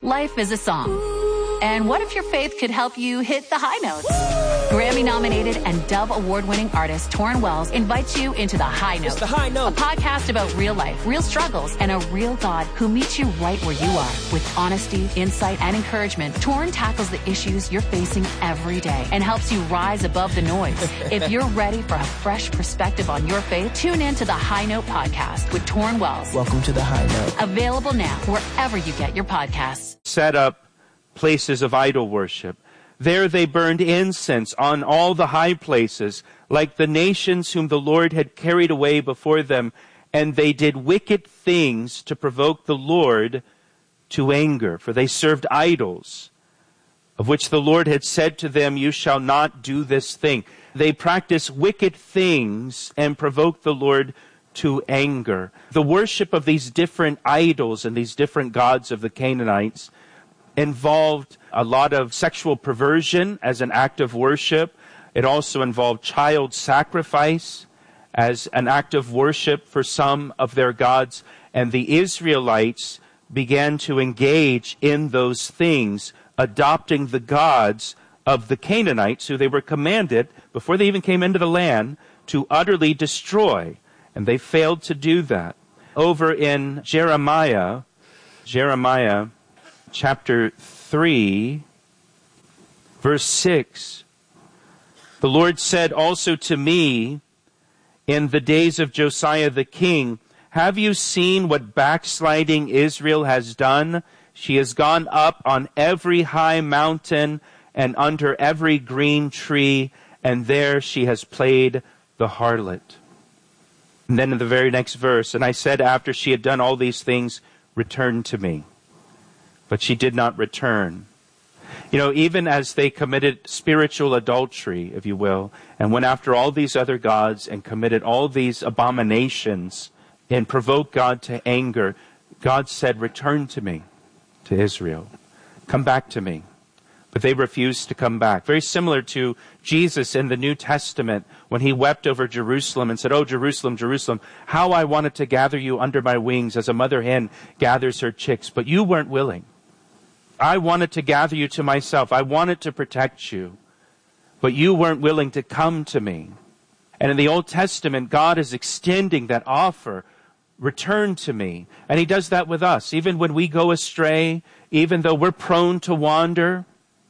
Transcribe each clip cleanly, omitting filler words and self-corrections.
Life is a song. And what if your faith could help you hit the high notes? Grammy-nominated and Dove Award-winning artist Torrin Wells invites you into The High Note. It's The High Note. A podcast about real life, real struggles, and a real God who meets you right where you are. With honesty, insight, and encouragement, Torrin tackles the issues you're facing every day and helps you rise above the noise. If you're ready for a fresh perspective on your faith, tune in to The High Note podcast with Torrin Wells. Welcome to The High Note. Available now wherever you get your podcasts. Set up places of idol worship. There they burned incense on all the high places, like the nations whom the Lord had carried away before them, and they did wicked things to provoke the Lord to anger, for they served idols, of which the Lord had said to them, "You shall not do this thing." They practiced wicked things and provoked the Lord to anger. The worship of these different idols and these different gods of the Canaanites involved a lot of sexual perversion as an act of worship. It also involved child sacrifice as an act of worship for some of their gods. And the Israelites began to engage in those things, adopting the gods of the Canaanites, who they were commanded, before they even came into the land, to utterly destroy. And they failed to do that. Over in Jeremiah chapter 3, verse 6, the Lord said also to me in the days of Josiah the king, "Have you seen what backsliding Israel has done? She has gone up on every high mountain and under every green tree, and there she has played the harlot." And then in the very next verse, "And I said after she had done all these things, return to me. But she did not return." You know, even as they committed spiritual adultery, if you will, and went after all these other gods and committed all these abominations and provoked God to anger, God said, "Return to me," to Israel. "Come back to me." But they refused to come back. Very similar to Jesus in the New Testament when he wept over Jerusalem and said, "Oh, Jerusalem, Jerusalem, how I wanted to gather you under my wings as a mother hen gathers her chicks, but you weren't willing. I wanted to gather you to myself. I wanted to protect you, but you weren't willing to come to me." And in the Old Testament, God is extending that offer, "Return to me." And he does that with us. Even when we go astray, even though we're prone to wander,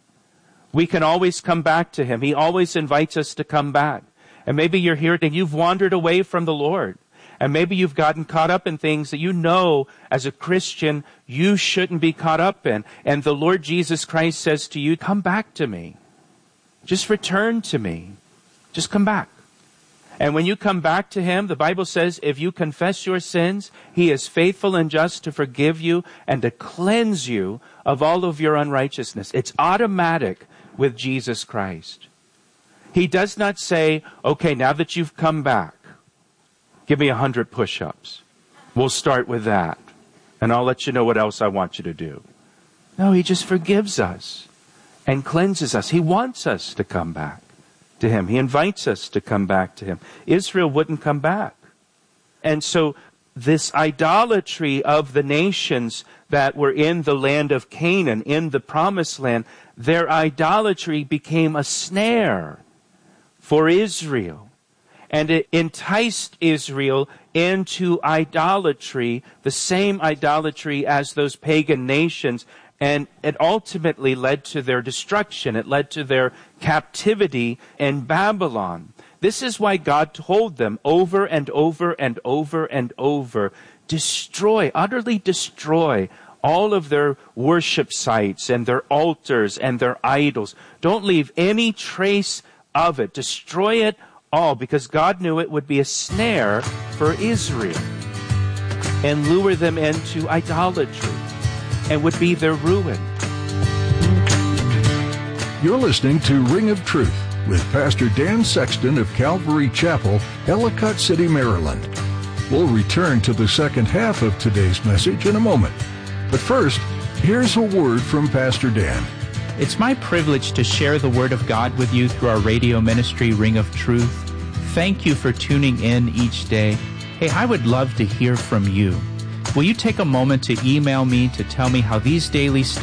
we can always come back to him. He always invites us to come back. And maybe you're here and you've wandered away from the Lord. And maybe you've gotten caught up in things that you know as a Christian you shouldn't be caught up in. And the Lord Jesus Christ says to you, "Come back to me. Just return to me. Just come back." And when you come back to him, the Bible says, if you confess your sins, he is faithful and just to forgive you and to cleanse you of all of your unrighteousness. It's automatic with Jesus Christ. He does not say, "Okay, now that you've come back, give me 100 push-ups. We'll start with that. And I'll let you know what else I want you to do." No, he just forgives us and cleanses us. He wants us to come back to him. He invites us to come back to him. Israel wouldn't come back. And so this idolatry of the nations that were in the land of Canaan, in the promised land, their idolatry became a snare for Israel. And it enticed Israel into idolatry, the same idolatry as those pagan nations. And it ultimately led to their destruction. It led to their captivity in Babylon. This is why God told them over and over and over and over, destroy, utterly destroy all of their worship sites and their altars and their idols. Don't leave any trace of it. Destroy it all, because God knew it would be a snare for Israel and lure them into idolatry and would be their ruin. You're listening to Ring of Truth with Pastor Dan Sexton of Calvary Chapel, Ellicott City, Maryland. We'll return to the second half of today's message in a moment. But first, here's a word from Pastor Dan. It's my privilege to share the Word of God with you through our radio ministry, Ring of Truth. Thank you for tuning in each day. Hey, I would love to hear from you. Will you take a moment to email me to tell me how these daily